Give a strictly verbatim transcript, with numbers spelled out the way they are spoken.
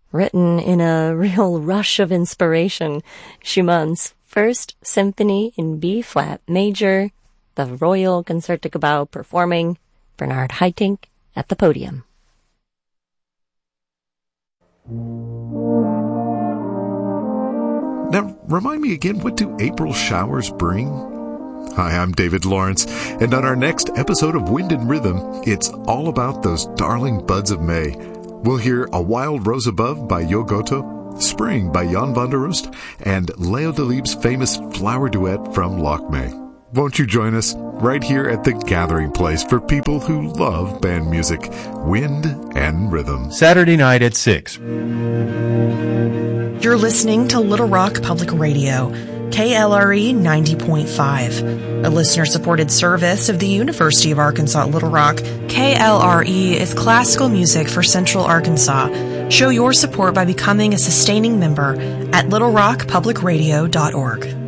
Written in a real rush of inspiration, Schumann's First Symphony in B-flat major, the Royal Concertgebouw performing Bernard Haitink at the podium. Now, remind me again, what do April showers bring? Hi, I'm David Lawrence, and on our next episode of Wind and Rhythm, it's all about those darling buds of May. We'll hear A Wild Rose Above by Jo Goto, Spring by Jan van der Roost, and Leo Delibes' famous flower duet from Loch May. Won't you join us right here at the gathering place for people who love band music, Wind and Rhythm? Saturday night at six. You're listening to Little Rock Public Radio, K L R E ninety point five, a listener-supported service of the University of Arkansas at Little Rock. K L R E is classical music for Central Arkansas. Show your support by becoming a sustaining member at little rock public radio dot org.